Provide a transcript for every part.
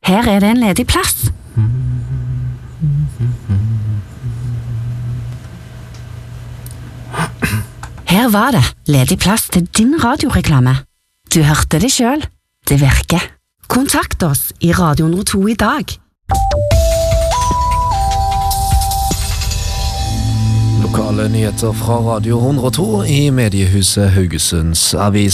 Her det en ledig plass. Her var det ledig plass til din radioreklame. Du hørte det selv. Det virker. Kontakt oss i Radio 102 i dag. Lokale nyheter fra Radio 102 i mediehuset Haugesunds Avis.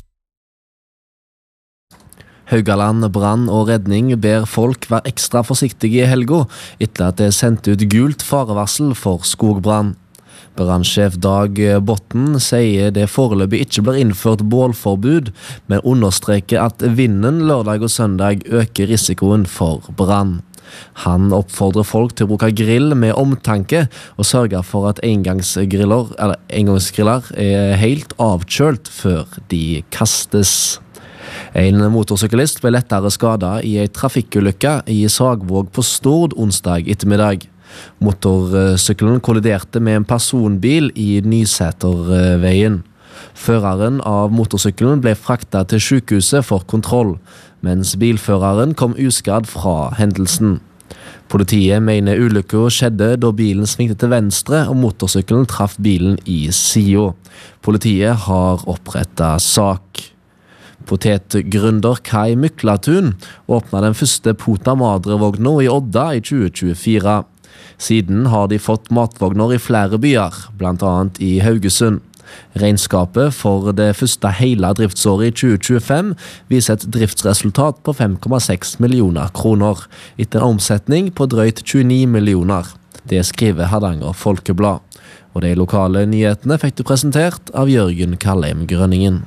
Haugaland brann og redning ber folk være ekstra forsiktige i helga etter at det sendt ut gult farevarsel for skogbrann. Brannsjef Dag Botten sier det foreløpig ikke blir innført bålforbud, men understreker at vinden lørdag og søndag øker risikoen for brann. Han oppfordrer folk til å bruke grill med omtanke og sørge for at engangsgriller helt avkjølt før de kastes. En motorsyklist ble lettere skadet i en trafikkulykke i Sagvåg på Stord onsdag ettermiddag. Motorsykkelen kolliderte med en personbil i Nyseterveien. Føreren av motorsykkelen ble fraktet til sykehuset for kontroll, mens bilføreren kom uskadd fra hendelsen. Politiet mener ulykken skjedde da bilen svingte til venstre og motorsykkelen traff bilen i siden. Politiet har opprettet sak. Potetgründer Kai Myklatun åpnet den første Pota Madre-vognen i Odda i 2024. Siden har de fått matvogner i flere byer, blant annet i Haugesund. Regnskapet for det første hele driftsåret i 2025 viser et driftsresultat på 5,6 millioner kroner, etter en omsetning på drøyt 29 millioner. Det skriver Hardanger Folkeblad. Og de lokale nyhetene fikk du presentert av Jørgen Kallheim Grønningen.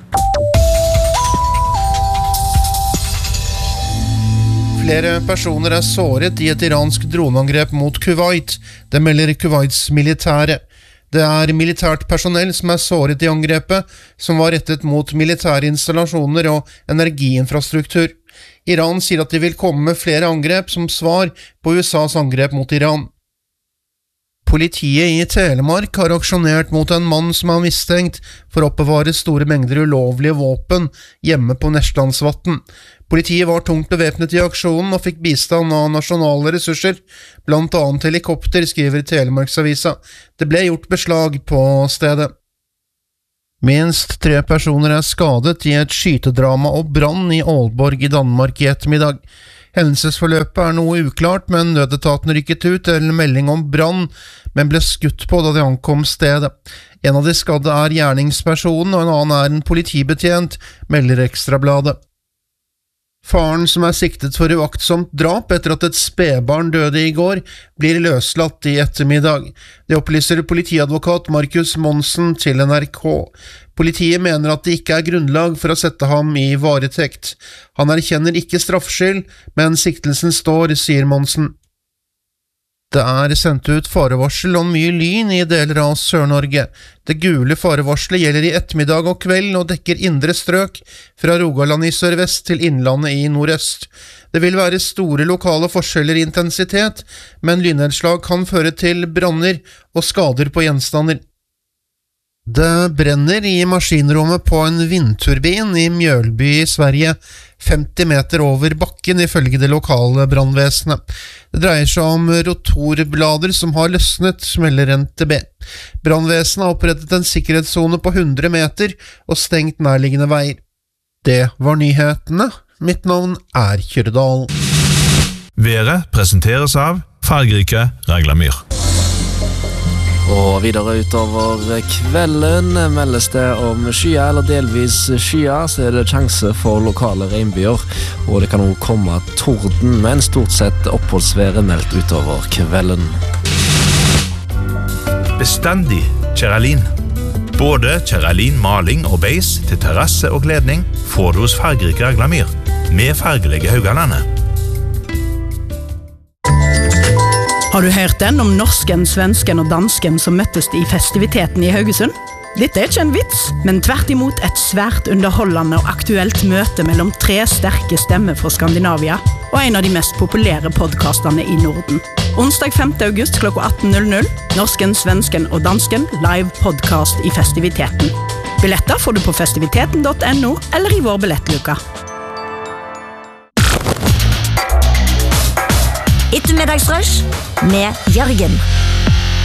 Flere personer såret i et iransk droneangrep mot Kuwait. Det melder Kuwaits militære. Det militært personell som såret i angrepet, som var rettet mot militære installasjoner og energiinfrastruktur. Iran sier at de vil komme med flere angrep som svar på USAs angrep mot Iran. Politiet i Telemark har aksjonert mot en mann som mistenkt for å oppbevare store mengder ulovlige våpen hjemme på Neslandsvatn. Politiet var tungt bevæpnet i aksjonen og fikk bistand av nasjonale ressurser, blant annet helikopter, skriver Telemarksavisa. Det ble gjort beslag på stedet. Minst 3 personer skadet i et skytedrama og brann i Aalborg i Danmark i ettermiddag. Hendelsesforløpet noe uklart, men nødetaten rykket ut til melding om brann, men ble skutt på da de ankom stedet. En av de skadde gjerningspersonen, og en annen en politibetjent, melder Ekstrabladet. Faren som siktet for uaktsomt drap etter at et spedbarn døde i går, blir løslatt i ettermiddag. Det opplyser politiadvokat Markus Monsen til NRK. Politiet mener at det ikke grunnlag for å sette ham i varetekt. Han erkjenner ikke straffskyld, men siktelsen står, sier Monsen. Det sendt ut farevarsel om mye lyn i deler av Sør-Norge. Det gule farevarselet gjelder i ettermiddag og kveld og dekker indre strøk fra Rogaland i sørvest til Innlandet i nordøst. Det vil være store lokale forskjeller i intensitet, men lynnedslag kan føre til branner og skader på gjenstander. Det brenner i maskinrommet på en vindturbin i Mjølby i Sverige, 50 meter over bakken ifølge det lokale brannvesenet. Det dreier seg om rotorblader som har løsnet, melder NTB. Brannvesenet har opprettet en sikkerhetszone på 100 meter og stengt nærliggende veier. Det var nyhetene. Mitt navn Kjøredal. Været presenteres av fargerike Raglamyr. Og videre utover kvelden meldes det om skyer eller delvis skyer, så det sjanse for lokale regnbyer, og det kan også komme torden, men stort sett oppholdsværet meldt utover kvelden. Bestandig Kjeralin. Både Kjeralin maling og beis til terrasse og kledning får du hos fargerike Raglamyr, med fargelige Haugalandet. Har du hørt den om norsken, svensken og dansken som møttes i festiviteten i Haugesund? Dette ikke en vits, men tvert imot et svært underholdende og aktuelt møte mellom 3 sterke stemmer fra Skandinavia og en av de mest populære podcastene i Norden. Onsdag 5. august kl. 18.00, norsken, svensken og dansken live podcast i festiviteten. Billetter får du på festiviteten.no eller i vår billettluka. Ettermiddagsrush med Jørgen.